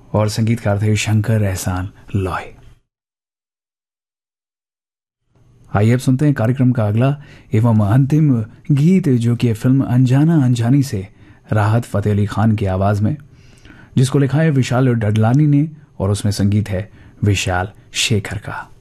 और संगीतकार थे शंकर एहसान लॉय। आइए अब सुनते हैं कार्यक्रम का अगला एवं अंतिम गीत, जो कि फिल्म अनजाना अनजानी से राहत फतेह अली खान की आवाज में, जिसको लिखा है विशाल डडलानी ने और उसमें संगीत है विशाल शेखर का।